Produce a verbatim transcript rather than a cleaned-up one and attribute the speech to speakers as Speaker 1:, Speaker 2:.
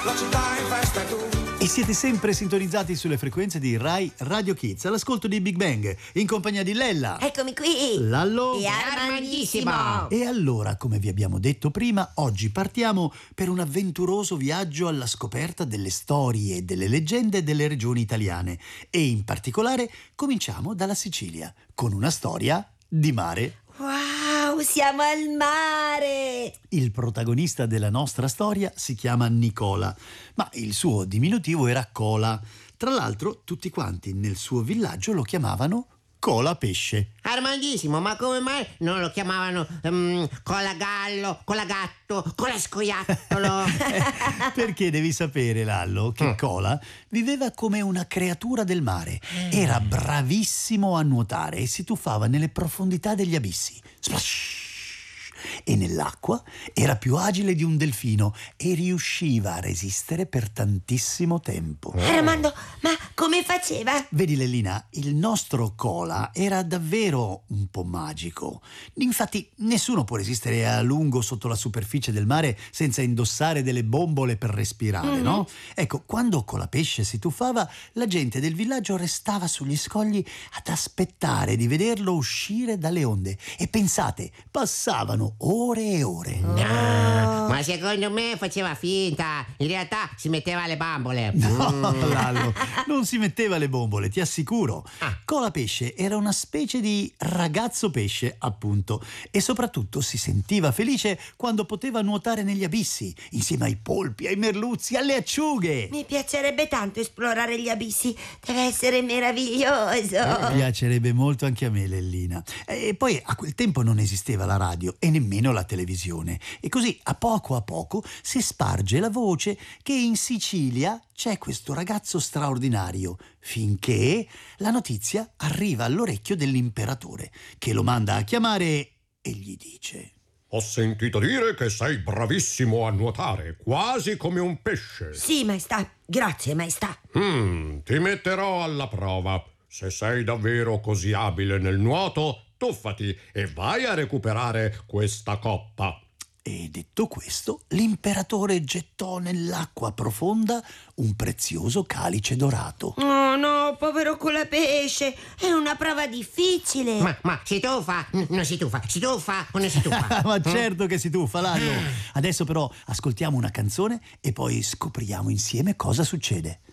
Speaker 1: La città in festa e tu.
Speaker 2: E siete sempre sintonizzati sulle frequenze di Rai Radio Kids, all'ascolto di Big Bang, in compagnia di Lella.
Speaker 3: Eccomi qui.
Speaker 2: Lallo.
Speaker 3: E Armandissimo.
Speaker 2: E allora, come vi abbiamo detto prima, oggi partiamo per un avventuroso viaggio alla scoperta delle storie e delle leggende delle regioni italiane. E in particolare cominciamo dalla Sicilia, con una storia di mare.
Speaker 3: Wow, siamo al mare!
Speaker 2: Il protagonista della nostra storia si chiama Nicola, ma il suo diminutivo era Cola. Tra l'altro, tutti quanti nel suo villaggio lo chiamavano Cola Pesce.
Speaker 4: Armandissimo, ma come mai non lo chiamavano um, Cola Gallo, Cola Gatto, Cola Scoiattolo?
Speaker 2: Perché devi sapere, Lallo, che
Speaker 4: Mm.
Speaker 2: Cola viveva come una creatura del mare. Era bravissimo a nuotare e si tuffava nelle profondità degli abissi. Splash! E nell'acqua era più agile di un delfino e riusciva a resistere per tantissimo tempo.
Speaker 3: Armando, ma come faceva?
Speaker 2: Vedi, Lellina, il nostro Cola era davvero un po' magico. Infatti nessuno può resistere a lungo sotto la superficie del mare senza indossare delle bombole per respirare,
Speaker 3: Mm-hmm.
Speaker 2: no? Ecco, quando Cola Pesce si tuffava, la gente del villaggio restava sugli scogli ad aspettare di vederlo uscire dalle onde. E pensate, passavano ore e ore.
Speaker 4: Ah, ma secondo me faceva finta. In realtà si metteva le bambole.
Speaker 2: No,
Speaker 4: Mm.
Speaker 2: Lallo, non si metteva le bombole, ti assicuro.
Speaker 4: Ah.
Speaker 2: Cola Pesce era una specie di ragazzo pesce, appunto, e soprattutto si sentiva felice quando poteva nuotare negli abissi, insieme ai polpi, ai merluzzi, alle acciughe.
Speaker 3: Mi piacerebbe tanto esplorare gli abissi. Deve essere meraviglioso.
Speaker 2: Mi piacerebbe molto anche a me, Lellina. E poi a quel tempo non esisteva la radio e nemmeno la televisione. E così a poco a poco si sparge la voce che in Sicilia c'è questo ragazzo straordinario, finché la notizia arriva all'orecchio dell'imperatore, che lo manda a chiamare e gli dice:
Speaker 5: Ho sentito dire che sei bravissimo a nuotare, quasi come un pesce.
Speaker 3: Sì, maestà. Grazie, maestà.
Speaker 5: Hmm, ti metterò alla prova. Se sei davvero così abile nel nuoto, tuffati e vai a recuperare questa coppa.
Speaker 2: E detto questo, l'imperatore gettò nell'acqua profonda un prezioso calice dorato.
Speaker 3: Oh no, povero Colapesce. È una prova difficile.
Speaker 4: Ma, ma si tuffa? N- non si tuffa? Si tuffa o non si tuffa?
Speaker 2: Ma certo che si tuffa, Lallo. Adesso però ascoltiamo una canzone e poi scopriamo insieme cosa succede.